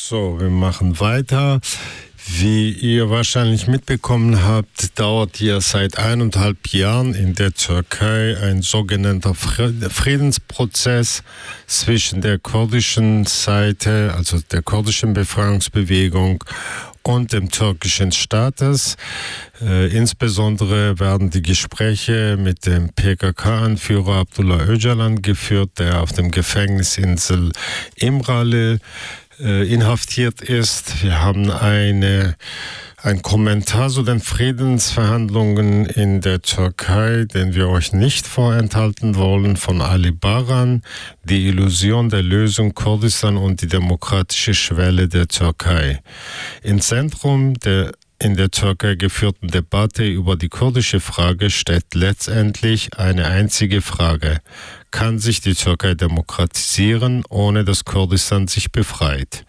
So, wir machen weiter. Wie ihr wahrscheinlich mitbekommen habt, dauert hier seit 1,5 Jahren in der Türkei ein sogenannter Friedensprozess zwischen der kurdischen Seite, also der kurdischen Befreiungsbewegung, und dem türkischen Staates. Insbesondere werden die Gespräche mit dem PKK-Anführer Abdullah Öcalan geführt, der auf dem Gefängnisinsel İmralı inhaftiert ist. Wir haben ein Kommentar zu den Friedensverhandlungen in der Türkei, den wir euch nicht vorenthalten wollen, von Ali Baran, die Illusion der Lösung Kurdistan und die demokratische Schwelle der Türkei. Im Zentrum der in der Türkei geführten Debatte über die kurdische Frage steht letztendlich eine einzige Frage: Kann sich die Türkei demokratisieren, ohne dass Kurdistan sich befreit?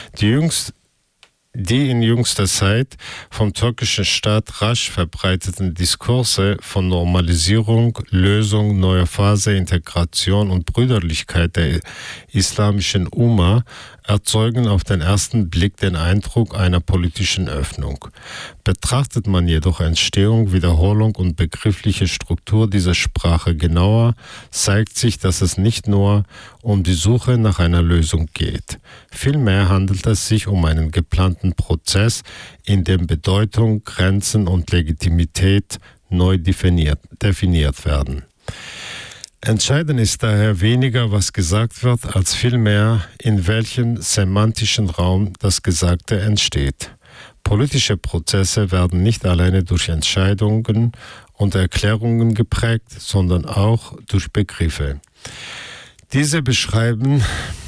Die in jüngster Zeit vom türkischen Staat rasch verbreiteten Diskurse von Normalisierung, Lösung, neuer Phase, Integration und Brüderlichkeit der islamischen Umma erzeugen auf den ersten Blick den Eindruck einer politischen Öffnung. Betrachtet man jedoch Entstehung, Wiederholung und begriffliche Struktur dieser Sprache genauer, zeigt sich, dass es nicht nur um die Suche nach einer Lösung geht. Vielmehr handelt es sich um einen geplanten Prozess, in dem Bedeutung, Grenzen und Legitimität neu definiert werden. Entscheidend ist daher weniger, was gesagt wird, als vielmehr, in welchem semantischen Raum das Gesagte entsteht. Politische Prozesse werden nicht alleine durch Entscheidungen und Erklärungen geprägt, sondern auch durch Begriffe. Diese beschreiben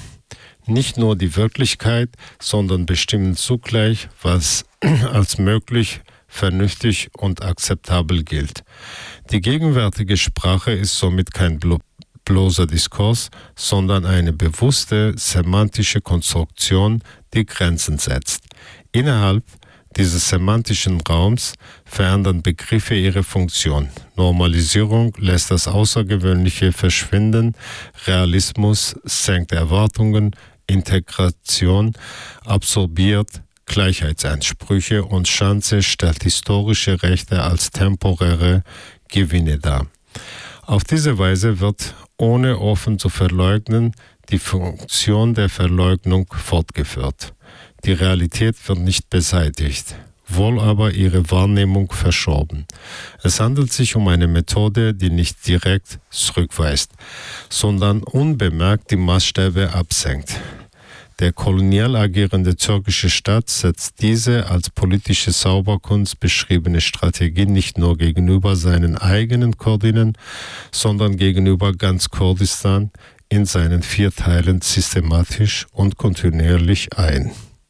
nicht nur die Wirklichkeit, sondern bestimmen zugleich, was als möglich, vernünftig und akzeptabel gilt. Die gegenwärtige Sprache ist somit kein bloßer Diskurs, sondern eine bewusste semantische Konstruktion, die Grenzen setzt. Innerhalb dieses semantischen Raums verändern Begriffe ihre Funktion. Normalisierung lässt das Außergewöhnliche verschwinden, Realismus senkt Erwartungen, Integration absorbiert Gleichheitsansprüche und Chance stellt historische Rechte als temporäre Gewinne dar. Auf diese Weise wird, ohne offen zu verleugnen, die Funktion der Verleugnung fortgeführt. Die Realität wird nicht beseitigt, wohl aber ihre Wahrnehmung verschoben. Es handelt sich um eine Methode, die nicht direkt zurückweist, sondern unbemerkt die Maßstäbe absenkt. Der kolonial agierende türkische Staat setzt diese als politische Zauberkunst beschriebene Strategie nicht nur gegenüber seinen eigenen Kurdinnen, sondern gegenüber ganz Kurdistan in seinen 4 Teilen systematisch und kontinuierlich ein.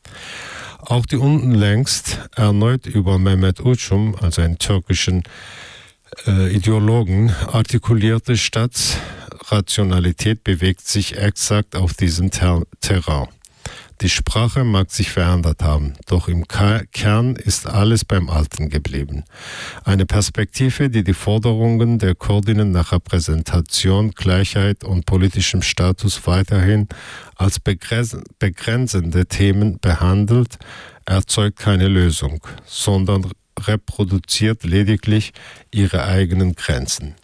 Auch die unlängst erneut über Mehmet Uçum, also einen türkischen Ideologen, artikulierte Staatsrationalität bewegt sich exakt auf diesem Terrain. Die Sprache mag sich verändert haben, doch im Kern ist alles beim Alten geblieben. Eine Perspektive, die die Forderungen der Kurdinnen nach Repräsentation, Gleichheit und politischem Status weiterhin als begrenzende Themen behandelt, erzeugt keine Lösung, sondern reproduziert lediglich ihre eigenen Grenzen.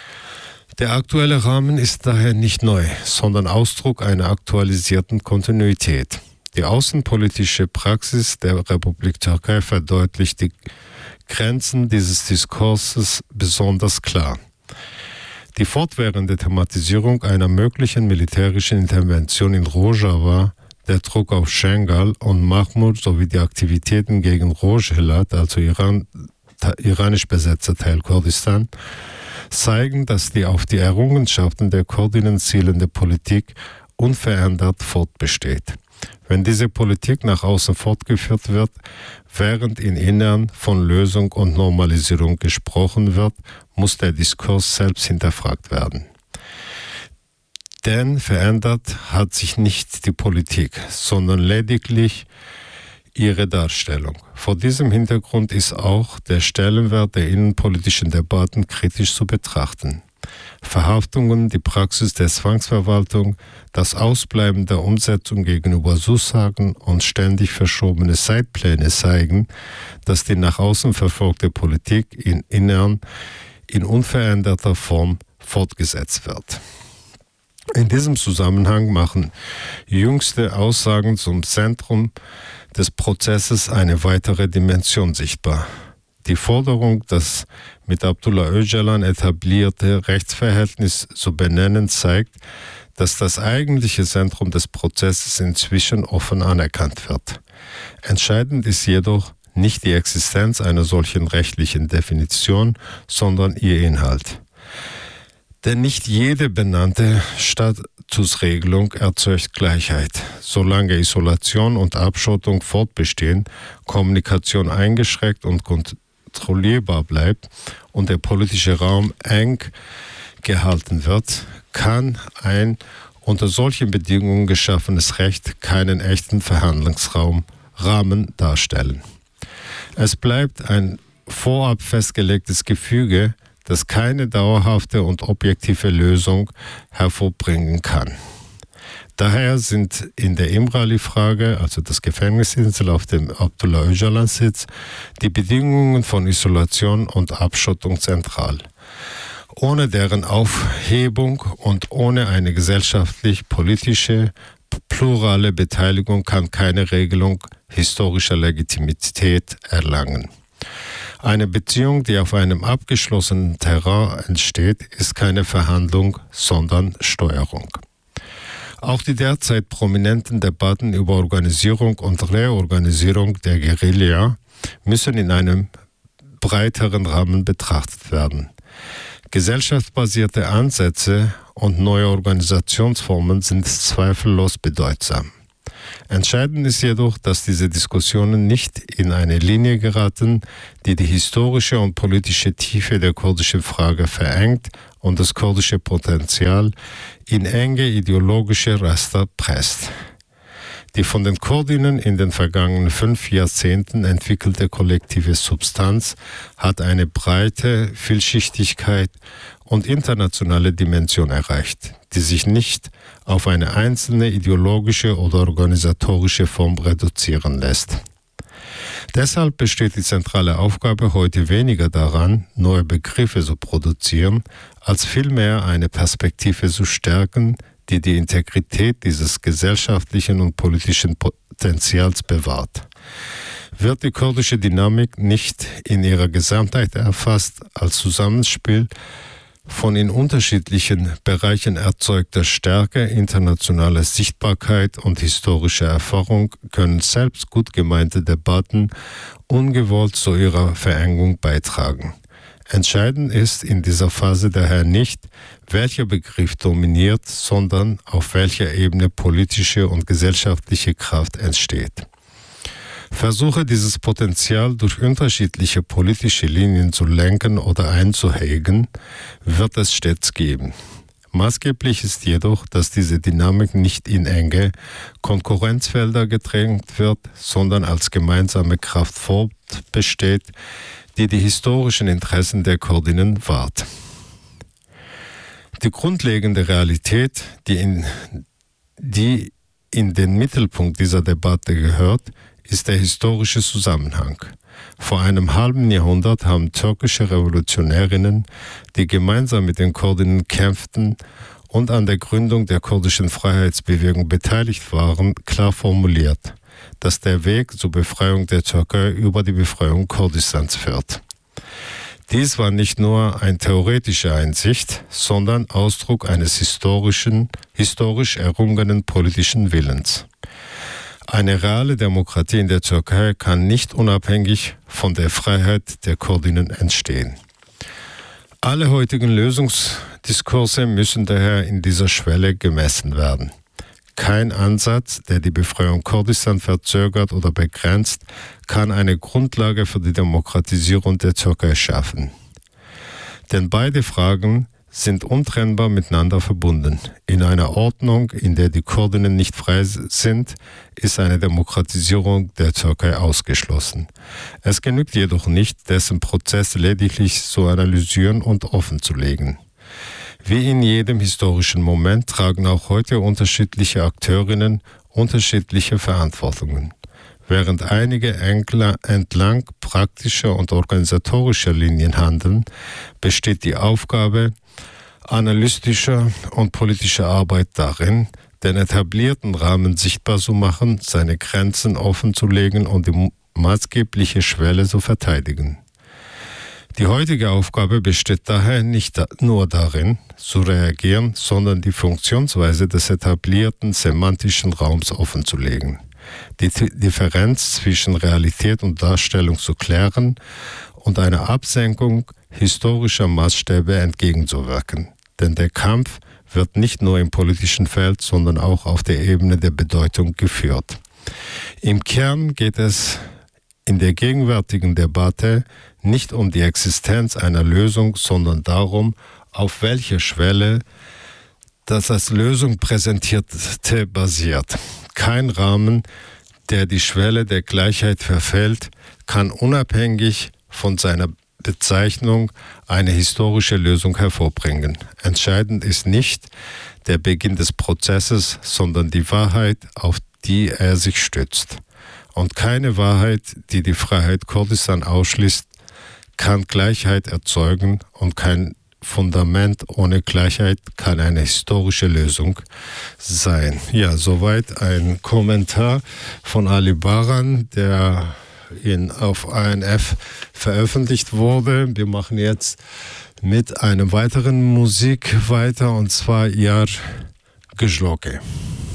Der aktuelle Rahmen ist daher nicht neu, sondern Ausdruck einer aktualisierten Kontinuität. Die außenpolitische Praxis der Republik Türkei verdeutlicht die Grenzen dieses Diskurses besonders klar. Die fortwährende Thematisierung einer möglichen militärischen Intervention in Rojava, der Druck auf Şengal und Mahmut sowie die Aktivitäten gegen Rojhelat, also iranisch besetzter Teil Kurdistan, zeigen, dass die auf die Errungenschaften der Kurdinnen zielende Politik unverändert fortbesteht. Wenn diese Politik nach außen fortgeführt wird, während im Innern von Lösung und Normalisierung gesprochen wird, muss der Diskurs selbst hinterfragt werden. Denn verändert hat sich nicht die Politik, sondern lediglich ihre Darstellung. Vor diesem Hintergrund ist auch der Stellenwert der innenpolitischen Debatten kritisch zu betrachten. Verhaftungen, die Praxis der Zwangsverwaltung, das Ausbleiben der Umsetzung gegenüber Zusagen und ständig verschobene Zeitpläne zeigen, dass die nach außen verfolgte Politik im Innern in unveränderter Form fortgesetzt wird. In diesem Zusammenhang machen jüngste Aussagen zum Zentrum des Prozesses eine weitere Dimension sichtbar. Die Forderung, das mit Abdullah Öcalan etablierte Rechtsverhältnis zu benennen, zeigt, dass das eigentliche Zentrum des Prozesses inzwischen offen anerkannt wird. Entscheidend ist jedoch nicht die Existenz einer solchen rechtlichen Definition, sondern ihr Inhalt. Denn nicht jede benannte Statusregelung erzeugt Gleichheit. Solange Isolation und Abschottung fortbestehen, Kommunikation eingeschränkt und kontrollierbar bleibt und der politische Raum eng gehalten wird, kann ein unter solchen Bedingungen geschaffenes Recht keinen echten Verhandlungsrahmen darstellen. Es bleibt ein vorab festgelegtes Gefüge, das keine dauerhafte und objektive Lösung hervorbringen kann. Daher sind in der Imrali-Frage, also das Gefängnisinsel, auf dem Abdullah Öcalan sitzt, die Bedingungen von Isolation und Abschottung zentral. Ohne deren Aufhebung und ohne eine gesellschaftlich-politische, plurale Beteiligung kann keine Regelung historischer Legitimität erlangen. Eine Beziehung, die auf einem abgeschlossenen Terrain entsteht, ist keine Verhandlung, sondern Steuerung. Auch die derzeit prominenten Debatten über Organisierung und Reorganisierung der Guerilla müssen in einem breiteren Rahmen betrachtet werden. Gesellschaftsbasierte Ansätze und neue Organisationsformen sind zweifellos bedeutsam. Entscheidend ist jedoch, dass diese Diskussionen nicht in eine Linie geraten, die die historische und politische Tiefe der kurdischen Frage verengt und das kurdische Potenzial in enge ideologische Raster presst. Die von den Kurdinnen in den vergangenen 5 Jahrzehnten entwickelte kollektive Substanz hat eine breite Vielschichtigkeit und internationale Dimension erreicht, die sich nicht auf eine einzelne ideologische oder organisatorische Form reduzieren lässt. Deshalb besteht die zentrale Aufgabe heute weniger daran, neue Begriffe zu produzieren, als vielmehr eine Perspektive zu stärken, die die Integrität dieses gesellschaftlichen und politischen Potenzials bewahrt. Wird die kurdische Dynamik nicht in ihrer Gesamtheit erfasst als Zusammenspiel von in unterschiedlichen Bereichen erzeugter Stärke, internationaler Sichtbarkeit und historischer Erfahrung, können selbst gut gemeinte Debatten ungewollt zu ihrer Verengung beitragen. Entscheidend ist in dieser Phase daher nicht, welcher Begriff dominiert, sondern auf welcher Ebene politische und gesellschaftliche Kraft entsteht. Versuche, dieses Potenzial durch unterschiedliche politische Linien zu lenken oder einzuhegen, wird es stets geben. Maßgeblich ist jedoch, dass diese Dynamik nicht in enge Konkurrenzfelder gedrängt wird, sondern als gemeinsame Kraft fortbesteht, die die historischen Interessen der Kurdinnen wahrt. Die grundlegende Realität, die in den Mittelpunkt dieser Debatte gehört, ist der historische Zusammenhang. Vor einem halben Jahrhundert haben türkische Revolutionärinnen, die gemeinsam mit den Kurdinnen kämpften und an der Gründung der kurdischen Freiheitsbewegung beteiligt waren, klar formuliert, dass der Weg zur Befreiung der Türkei über die Befreiung Kurdistans führt. Dies war nicht nur eine theoretische Einsicht, sondern Ausdruck eines historisch errungenen politischen Willens. Eine reale Demokratie in der Türkei kann nicht unabhängig von der Freiheit der Kurdinnen entstehen. Alle heutigen Lösungsdiskurse müssen daher in dieser Schwelle gemessen werden. Kein Ansatz, der die Befreiung Kurdistan verzögert oder begrenzt, kann eine Grundlage für die Demokratisierung der Türkei schaffen. Denn beide Fragen sind untrennbar miteinander verbunden. In einer Ordnung, in der die Kurdinnen nicht frei sind, ist eine Demokratisierung der Türkei ausgeschlossen. Es genügt jedoch nicht, dessen Prozess lediglich zu analysieren und offenzulegen. Wie in jedem historischen Moment tragen auch heute unterschiedliche Akteurinnen unterschiedliche Verantwortungen. Während einige entlang praktischer und organisatorischer Linien handeln, besteht die Aufgabe analytischer und politischer Arbeit darin, den etablierten Rahmen sichtbar zu machen, seine Grenzen offenzulegen und die maßgebliche Schwelle zu verteidigen. Die heutige Aufgabe besteht daher nicht nur darin, zu reagieren, sondern die Funktionsweise des etablierten semantischen Raums offenzulegen, die Differenz zwischen Realität und Darstellung zu klären und einer Absenkung historischer Maßstäbe entgegenzuwirken. Denn der Kampf wird nicht nur im politischen Feld, sondern auch auf der Ebene der Bedeutung geführt. Im Kern geht es in der gegenwärtigen Debatte nicht um die Existenz einer Lösung, sondern darum, auf welcher Schwelle das als Lösung Präsentierte basiert. Kein Rahmen, der die Schwelle der Gleichheit verfällt, kann unabhängig von seiner Bezeichnung eine historische Lösung hervorbringen. Entscheidend ist nicht der Beginn des Prozesses, sondern die Wahrheit, auf die er sich stützt. Und keine Wahrheit, die die Freiheit Kurdistan ausschließt, kann Gleichheit erzeugen, und kein Fundament ohne Gleichheit kann eine historische Lösung sein. Ja, soweit ein Kommentar von Ali Baran, der auf ANF veröffentlicht wurde. Wir machen jetzt mit einer weiteren Musik weiter, und zwar Yar Gejloke.